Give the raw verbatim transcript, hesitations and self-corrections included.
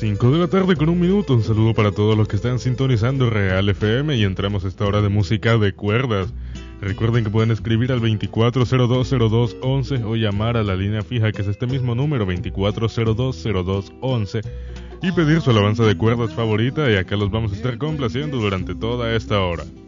cinco de la tarde con un minuto. Un saludo para todos los que están sintonizando Real F M y entramos a esta hora de música de cuerdas. Recuerden que pueden escribir al veinticuatro cero dos cero dos once o llamar a la línea fija, que es este mismo número, veinticuatro cero dos cero dos once, y pedir su alabanza de cuerdas favorita, y acá los vamos a estar complaciendo durante toda esta hora.